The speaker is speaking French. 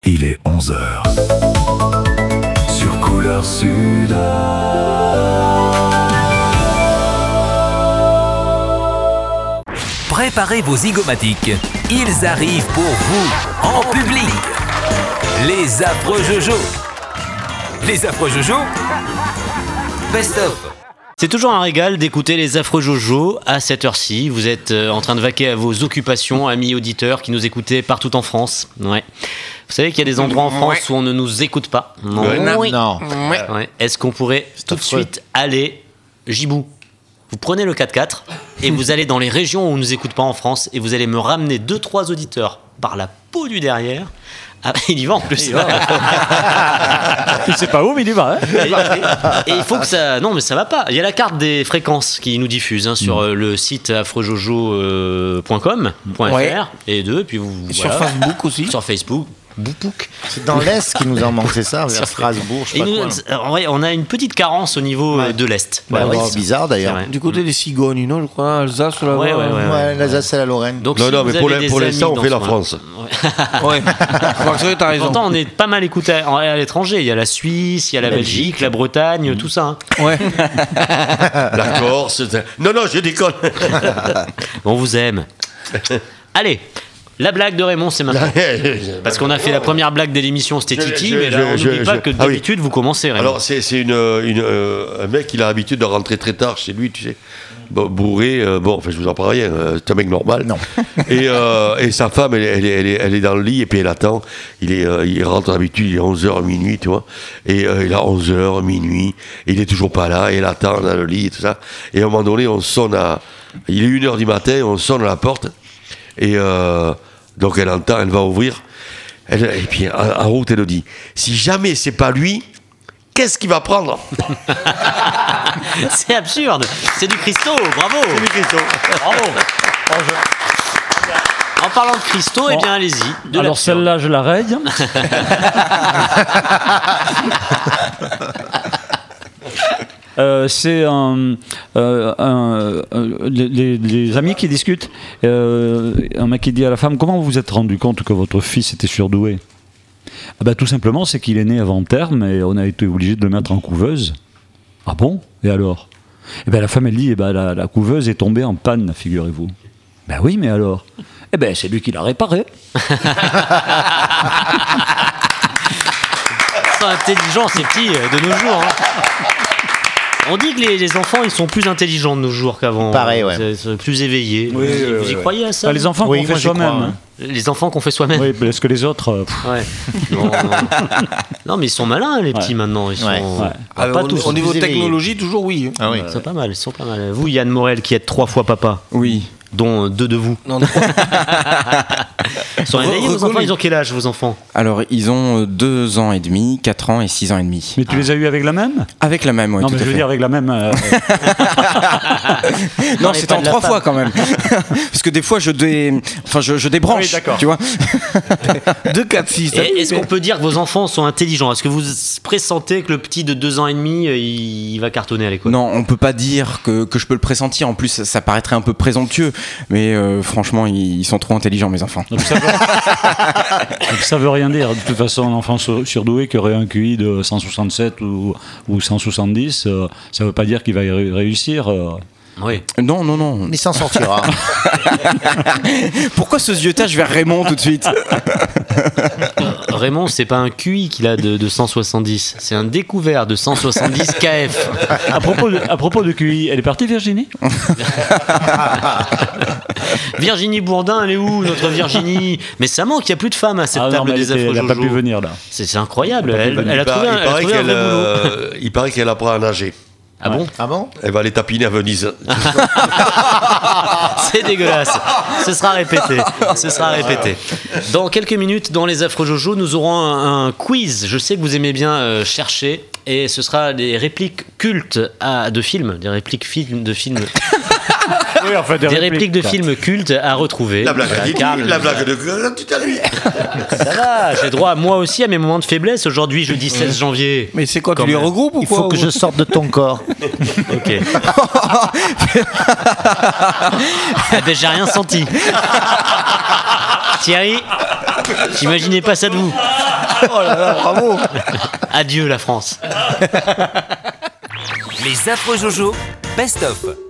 Il est 11h. Sur Couleur Sud. Préparez vos zygomatiques. Ils arrivent pour vous, en public. Les affreux Jojo. Les affreux Jojo. Best of. C'est toujours un régal d'écouter les affreux Jojo à cette heure-ci. Vous êtes en train de vaquer à vos occupations, amis auditeurs qui nous écoutez partout en France. Ouais. Vous savez qu'il y a des endroits en France où on ne nous écoute pas. Non. Oui. Non. Ouais. Est-ce qu'on pourrait tout de suite aller, Gibou, vous prenez le 4x4 et vous allez dans les régions où on ne nous écoute pas en France et vous allez me ramener 2-3 auditeurs par la peau du derrière. Ah, il y va en plus. Il sait pas où, mais il y va. Hein. Et il faut que ça. Non, mais ça va pas. Il y a la carte des fréquences qui nous diffuse sur le site affreuxjojo.com.fr et puis vous. Et sur Facebook aussi. Sur Facebook. Boupouk. C'est dans l'Est qui nous en manque, c'est ça, vers Strasbourg, je sais pas quoi. On a une petite carence au niveau de l'Est. C'est bizarre d'ailleurs. Du côté des cigognes, non, je crois, Alsace, là-bas. Ouais, l'Alsace et la Lorraine. Donc, non, mais pour l'instant, on fait la France. Ouais. T'as raison. Pourtant, on est pas mal écouté à l'étranger. Il y a la Suisse, il y a la Belgique, la Bretagne, tout ça. Hein. Ouais. La Corse. Non, je déconne. On vous aime. Allez. La blague de Raymond, c'est maintenant. Parce qu'on a fait la première blague de l'émission, c'était Titi, mais là, on n'oublie pas que d'habitude, vous commencez, Raymond. Alors, c'est un mec, il a l'habitude de rentrer très tard chez lui, tu sais. Bourré, je vous en parle rien, c'est un mec normal. Non. Et sa femme, elle est dans le lit, et puis elle attend. Il rentre d'habitude, il est 11h, minuit, tu vois. Et il a 11h, minuit, et il est toujours pas là, et elle attend dans le lit, et tout ça. Et à un moment donné, on sonne il est 1h du matin, on sonne à la porte. Et donc elle entend, elle va ouvrir, et puis en route elle dit, si jamais c'est pas lui, qu'est-ce qu'il va prendre? C'est absurde, c'est du Christo, bravo. C'est du Christo. Bravo. En parlant de Christo, eh bien allez-y. Alors celle-là, je la raye. C'est les amis qui discutent. Un mec qui dit à la femme, comment vous vous êtes rendu compte que votre fils était surdoué? Tout simplement, c'est qu'il est né avant terme et on a été obligé de le mettre en couveuse. Ah bon? Et alors? La femme, elle dit, la couveuse est tombée en panne, figurez-vous. Ben oui, mais alors? C'est lui qui l'a réparé. C'est intelligent, ces petits, de nos jours. Hein. On dit que les enfants, ils sont plus intelligents de nos jours qu'avant. Pareil, ouais. C'est plus éveillés. Oui, vous y croyez à ça? Les enfants qu'on fait soi-même. Les enfants qu'on fait soi-même. Oui, parce que les autres. Ouais. Non, mais ils sont malins, les petits, maintenant. Ils sont. Pas tous. Au niveau technologie, toujours oui. Ah oui. Ils sont pas mal. Vous, Yann Morel, qui êtes 3 fois papa. Oui. Dont 2 de vous. Non. Ils sont réveillés, vos enfants? Ils ont quel âge, vos enfants? Alors, ils ont 2 ans et demi, 4 ans et 6 ans et demi. Mais tu les as eus avec la même? Avec la même, oui. Non, mais je veux dire avec la même. Non, c'est en 3 fois quand même. Parce que des fois, je débranche. Oui, d'accord. Tu vois. 2, 4, 6. Est-ce qu'on peut dire que vos enfants sont intelligents? Est-ce que vous pressentez que le petit de 2 ans et demi, il va cartonner à l'école? Non, on peut pas dire que je peux le pressentir. En plus, ça paraîtrait un peu présomptueux. Mais franchement, ils sont trop intelligents, mes enfants. Donc ça veut rien dire. De toute façon, un enfant surdoué qui aurait un QI de 167 ou 170, ça veut pas dire qu'il va réussir. Oui. Non. Il s'en sortira. Pourquoi ce ziotage vers Raymond tout de suite? Raymond, c'est pas un QI qu'il a de 170, c'est un découvert de 170 KF. À propos de QI, elle est partie, Virginie? Virginie Bourdin, elle est où, notre Virginie? Mais ça manque, il n'y a plus de femmes à cette table des affreux Jojo. Elle n'a pas pu venir là. C'est incroyable, elle a trouvé un vrai boulot. Il paraît qu'elle apprend à nager. Ah bon? Ah bon? Elle va aller tapiner à Venise. C'est dégueulasse. Ce sera répété. Dans quelques minutes, dans les affreux Jojo, nous aurons un quiz. Je sais que vous aimez bien chercher. Et ce sera des répliques cultes de films. Des répliques de films. Oui, en fait, des répliques de films cultes à retrouver. La blague de tout à l'heure. Ça va, j'ai droit moi aussi à mes moments de faiblesse. Aujourd'hui, jeudi 16 janvier. Mais c'est quoi, tu les regroupes ou quoi? Il faut que je sorte de ton corps. Ok. J'ai rien senti. Thierry, j'imaginais pas ça de vous. Oh là là, bravo. Adieu la France. Les affreux Jojo, best of.